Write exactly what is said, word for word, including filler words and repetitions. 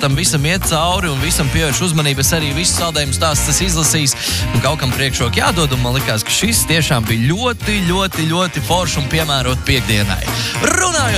tam visam iet cauri un visam pievērš uzmanību. Es arī visu saldējumu stāstu tas izlasīs un kaut kam priekšroku jādod. Un man likās, ka šis tiešām bija ļoti, ļoti, ļoti forši un piemērot piekdienai. Runājot